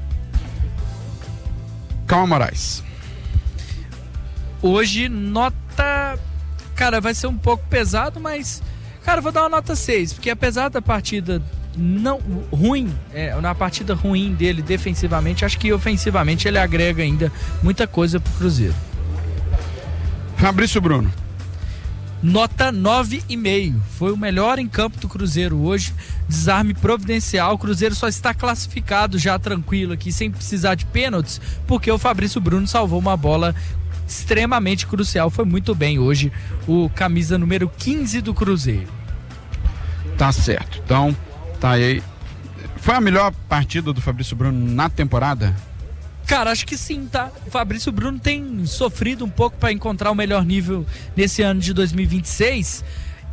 Calma, Moraes. Hoje nota, cara, vai ser um pouco pesado, mas cara, vou dar uma nota seis, porque apesar da partida não ruim, é, na partida ruim dele defensivamente, acho que ofensivamente ele agrega ainda muita coisa pro Cruzeiro. Fabrício Bruno. Nota nove e meio. Foi o melhor em campo do Cruzeiro hoje. Desarme providencial. O Cruzeiro só está classificado já tranquilo aqui, sem precisar de pênaltis, porque o Fabrício Bruno salvou uma bola extremamente crucial. Foi muito bem hoje o camisa número quinze do Cruzeiro. Tá certo. Então, tá aí. Foi a melhor partida do Fabrício Bruno na temporada? Cara, acho que sim, tá? O Fabrício Bruno tem sofrido um pouco para encontrar o melhor nível nesse ano de dois mil e vinte e seis.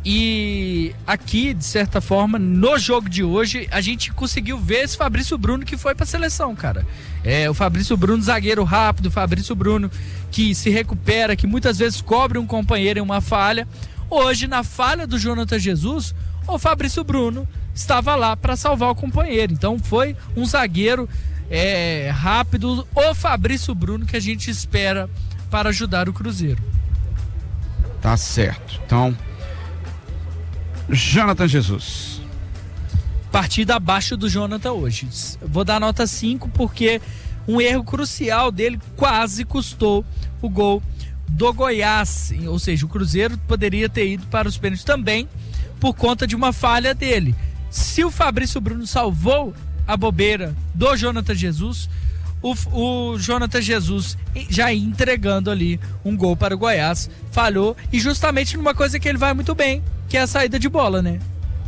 E aqui, de certa forma, no jogo de hoje, a gente conseguiu ver esse Fabrício Bruno que foi pra seleção, cara. É, o Fabrício Bruno, zagueiro rápido, o Fabrício Bruno que se recupera, que muitas vezes cobre um companheiro em uma falha. Hoje, na falha do Jonathan Jesus, o Fabrício Bruno estava lá para salvar o companheiro. Então foi um zagueiro é, rápido, o Fabrício Bruno, que a gente espera para ajudar o Cruzeiro. Tá certo. Então, Jonathan Jesus. Partida abaixo do Jonathan hoje. Vou dar nota cinco porque um erro crucial dele quase custou o gol do Goiás. Ou seja, o Cruzeiro poderia ter ido para os pênaltis também por conta de uma falha dele. Se o Fabrício Bruno salvou a bobeira do Jonathan Jesus, o, o Jonathan Jesus já ia entregando ali um gol para o Goiás, falhou, e justamente numa coisa que ele vai muito bem, que é a saída de bola, né?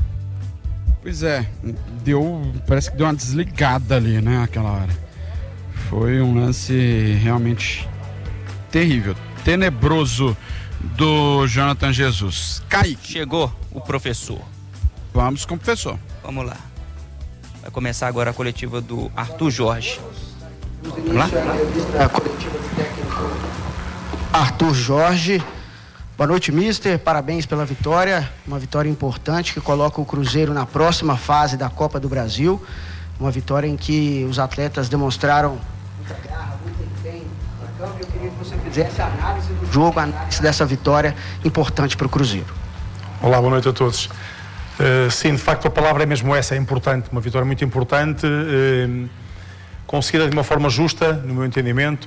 Pois é, deu, parece que deu uma desligada ali, né, aquela hora. Foi um lance realmente terrível, tenebroso do Jonathan Jesus. Kaique. Chegou o professor. Vamos com o professor. Vamos lá. Vai começar agora a coletiva do Arthur Jorge. Vamos lá? A coletiva do técnico Arthur Jorge. Boa noite, mister. Parabéns pela vitória. Uma vitória importante que coloca o Cruzeiro na próxima fase da Copa do Brasil. Uma vitória em que os atletas demonstraram muita garra, muito empenho. Eu queria que você fizesse a análise do jogo, a análise dessa vitória importante para o Cruzeiro. Olá, boa noite a todos. Uh, sim, de facto a palavra é mesmo essa, é importante, uma vitória muito importante, uh, conseguida de uma forma justa, no meu entendimento,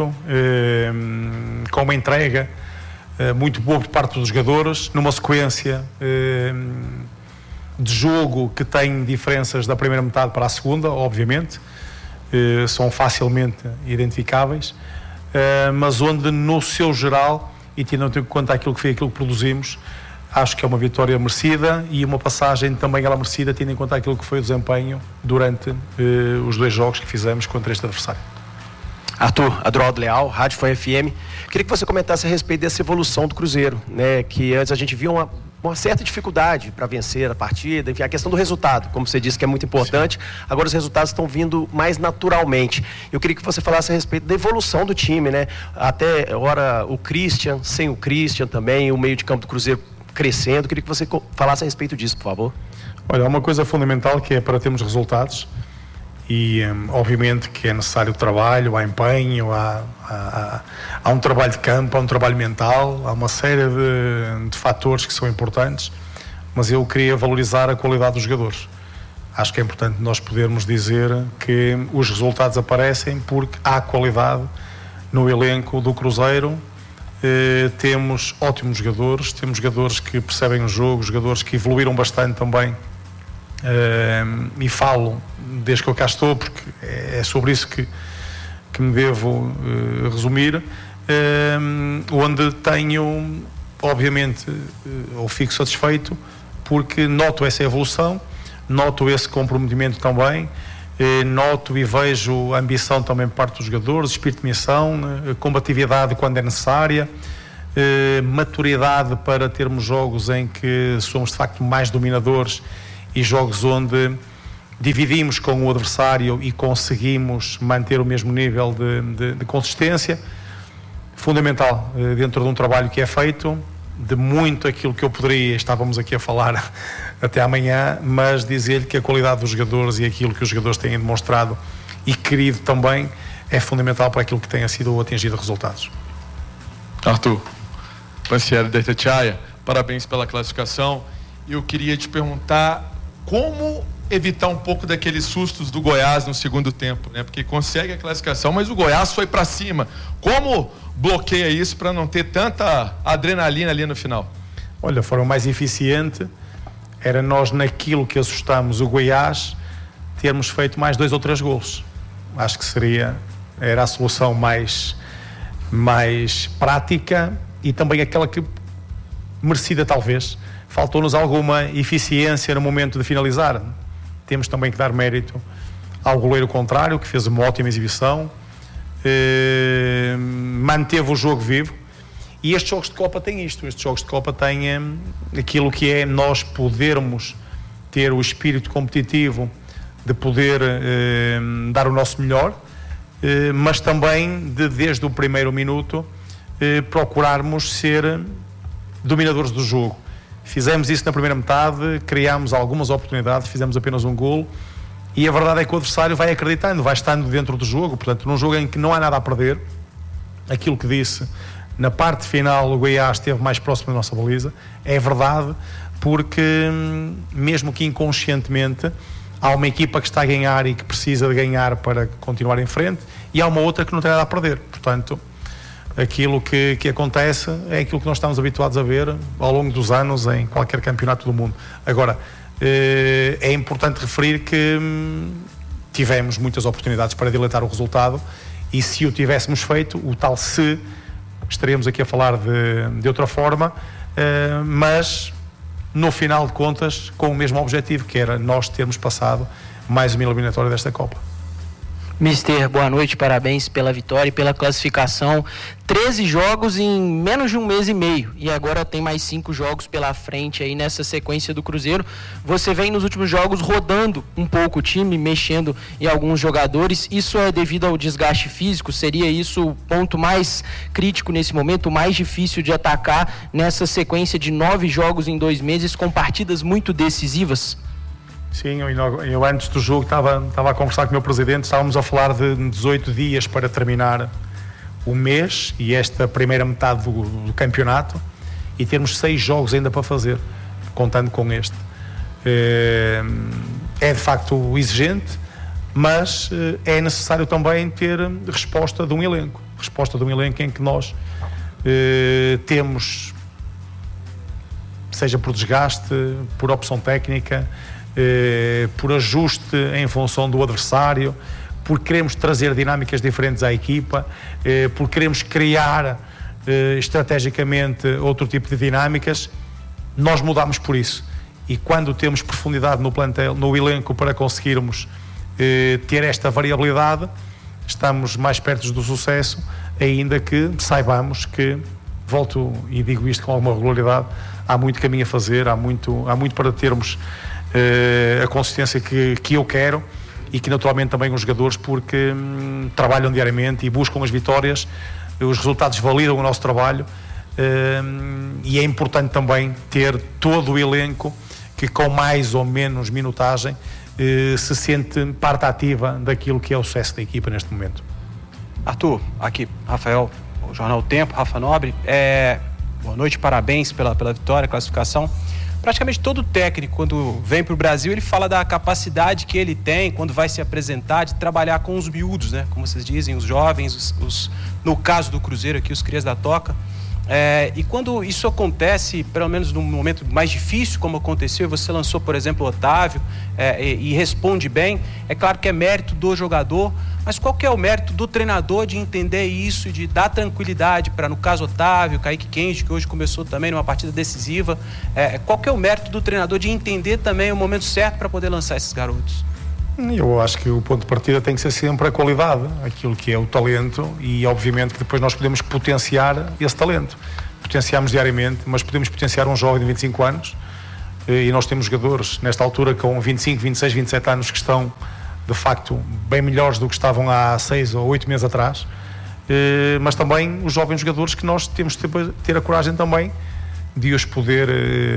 uh, com uma entrega uh, muito boa por parte dos jogadores, numa sequência uh, de jogo que tem diferenças da primeira metade para a segunda, obviamente, uh, são facilmente identificáveis, uh, mas onde no seu geral, e tendo em conta aquilo que foi aquilo que produzimos, acho que é uma vitória merecida e uma passagem também ela merecida, tendo em conta aquilo que foi o desempenho durante eh, os dois jogos que fizemos contra este adversário. Arthur, Adroaldo Leal, Rádio Fã F M. Queria que você comentasse a respeito dessa evolução do Cruzeiro, né? Que antes a gente via uma, uma certa dificuldade para vencer a partida, enfim, a questão do resultado, como você disse, que é muito importante. Sim. Agora os resultados estão vindo mais naturalmente. Eu queria que você falasse a respeito da evolução do time, né? Até, ora, o Christian, sem o Christian também, o meio de campo do Cruzeiro crescendo. Queria que você falasse a respeito disso, por favor. Olha, há uma coisa fundamental que é para termos resultados e um, obviamente que é necessário trabalho, há empenho, há, há, há um trabalho de campo, há um trabalho mental, há uma série de, de fatores que são importantes, mas eu queria valorizar a qualidade dos jogadores. Acho que é importante nós podermos dizer que os resultados aparecem porque há qualidade no elenco do Cruzeiro. Uh, temos ótimos jogadores, temos jogadores que percebem o jogo, jogadores que evoluíram bastante também, uh, e falo desde que eu cá estou porque é sobre isso que, que me devo uh, resumir. um, onde tenho, obviamente, ou fico satisfeito, porque noto essa evolução, noto esse comprometimento também, eh, noto e vejo a ambição também por parte dos jogadores, espírito de missão, eh, combatividade quando é necessária, eh, maturidade para termos jogos em que somos de facto mais dominadores e jogos onde dividimos com o adversário e conseguimos manter o mesmo nível de, de, de consistência. Fundamental eh, dentro de um trabalho que é feito, de muito aquilo que eu poderia, estávamos aqui a falar até amanhã, mas dizer-lhe que a qualidade dos jogadores e aquilo que os jogadores têm demonstrado e querido também é fundamental para aquilo que tenha sido atingido resultados. Arthur, Pansieri da Itatiaia, parabéns pela classificação. Eu queria te perguntar como evitar um pouco daqueles sustos do Goiás no segundo tempo, né? Porque consegue a classificação, mas o Goiás foi para cima. Como bloqueia isso para não ter tanta adrenalina ali no final? Olha, a forma mais eficiente era nós, naquilo que assustamos o Goiás, termos feito mais dois ou três golos. Acho que seria, era a solução mais, mais prática e também aquela que merecida talvez. Faltou-nos alguma eficiência no momento de finalizar. Temos também que dar mérito ao goleiro contrário, que fez uma ótima exibição, eh, manteve o jogo vivo. E estes jogos de Copa têm isto, estes jogos de Copa têm eh, aquilo que é nós podermos ter o espírito competitivo de poder eh, dar o nosso melhor, eh, mas também de, desde o primeiro minuto, eh, procurarmos ser dominadores do jogo. Fizemos isso na primeira metade, criámos algumas oportunidades, fizemos apenas um golo e a verdade é que o adversário vai acreditando, vai estando dentro do jogo. Portanto, num jogo em que não há nada a perder, aquilo que disse, na parte final o Goiás esteve mais próximo da nossa baliza, é verdade, porque mesmo que inconscientemente há uma equipa que está a ganhar e que precisa de ganhar para continuar em frente e há uma outra que não tem nada a perder. Portanto, aquilo que, que acontece é aquilo que nós estamos habituados a ver ao longo dos anos em qualquer campeonato do mundo. Agora, eh, é importante referir que hum, tivemos muitas oportunidades para dilatar o resultado e se o tivéssemos feito, o tal se, estaríamos aqui a falar de, de outra forma, eh, mas no final de contas com o mesmo objetivo, que era nós termos passado mais uma eliminatória desta Copa. Mister, boa noite, parabéns pela vitória e pela classificação. treze jogos em menos de um mês e meio e agora tem mais cinco jogos pela frente aí nessa sequência do Cruzeiro. Você vem nos últimos jogos rodando um pouco o time, mexendo em alguns jogadores. Isso é devido ao desgaste físico? Seria isso o ponto mais crítico nesse momento, o mais difícil de atacar nessa sequência de nove jogos em dois meses com partidas muito decisivas? Sim, eu, eu antes do jogo estava, estava a conversar com o meu presidente, estávamos a falar de dezoito dias para terminar o mês e esta primeira metade do, do campeonato e termos seis jogos ainda para fazer, contando com este. É, é de facto exigente, mas é necessário também ter resposta de um elenco, resposta de um elenco em que nós é, temos, seja por desgaste, por opção técnica, Eh, por ajuste em função do adversário, por queremos trazer dinâmicas diferentes à equipa, eh, por queremos criar eh, estrategicamente outro tipo de dinâmicas, nós mudamos por isso. E quando temos profundidade no plantel, no elenco, para conseguirmos eh, ter esta variabilidade, estamos mais perto do sucesso, ainda que saibamos que, volto e digo isto com alguma regularidade, há muito caminho a fazer, há muito, há muito para termos Uh, a consistência que, que eu quero e que naturalmente também os jogadores, porque hum, trabalham diariamente e buscam as vitórias, os resultados validam o nosso trabalho uh, e é importante também ter todo o elenco que com mais ou menos minutagem uh, se sente parte ativa daquilo que é o sucesso da equipa neste momento. Arthur, aqui Rafael, o Jornal Tempo, Rafa Nobre, é, boa noite, parabéns pela, pela vitória, classificação. Praticamente todo técnico, quando vem para o Brasil, ele fala da capacidade que ele tem quando vai se apresentar, de trabalhar com os miúdos, né? Como vocês dizem, os jovens, os, os, no caso do Cruzeiro aqui, os crias da toca. É, e quando isso acontece, pelo menos num momento mais difícil, como aconteceu, você lançou, por exemplo, o Otávio é, e, e responde bem, é claro que é mérito do jogador, mas qual que é o mérito do treinador de entender isso, de dar tranquilidade para, no caso, Otávio, Kaique Kenji, que hoje começou também numa partida decisiva, é, qual que é o mérito do treinador de entender também o momento certo para poder lançar esses garotos? Eu acho que o ponto de partida tem que ser sempre a qualidade, aquilo que é o talento, e obviamente que depois nós podemos potenciar esse talento. Potenciamos diariamente, mas podemos potenciar um jovem de vinte e cinco anos, e nós temos jogadores nesta altura com vinte e cinco, vinte e seis, vinte e sete anos que estão de facto bem melhores do que estavam há seis ou oito meses atrás, mas também os jovens jogadores que nós temos de ter a coragem também de os poder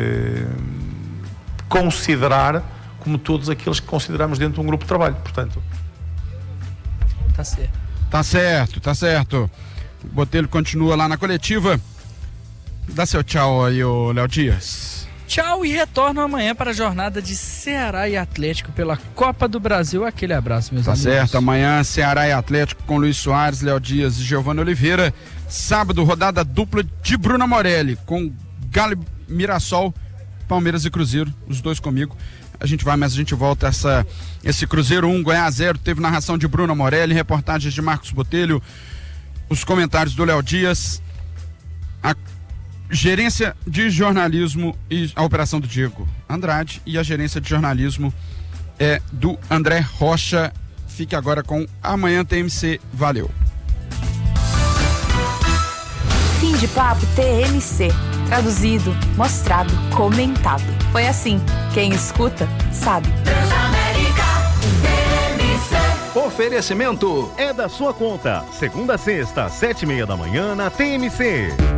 considerar como todos aqueles que consideramos dentro de um grupo de trabalho, portanto. Tá certo. Tá certo, tá certo. O Botelho continua lá na coletiva. Dá seu tchau aí, ô Léo Dias. Tchau e retorno amanhã para a jornada de Ceará e Atlético pela Copa do Brasil. Aquele abraço, meus tá amigos. Tá certo, amanhã Ceará e Atlético com Luiz Soares, Léo Dias e Giovanni Oliveira. Sábado, rodada dupla de Bruna Morelli com Galo e Mirassol, Palmeiras e Cruzeiro, os dois comigo. A gente vai, mas a gente volta essa, esse Cruzeiro um, Goiás zero, teve narração de Bruna Morelli, reportagens de Marcos Botelho, os comentários do Léo Dias, a gerência de jornalismo e a operação do Diego Andrade, e a gerência de jornalismo é do André Rocha. Fique agora com Amanhã T M C, valeu. Fim de papo T M C. Traduzido, mostrado, comentado. Foi assim. Quem escuta, sabe. Transamérica T M C. Oferecimento é da sua conta. Segunda a sexta, sete e meia da manhã na T M C.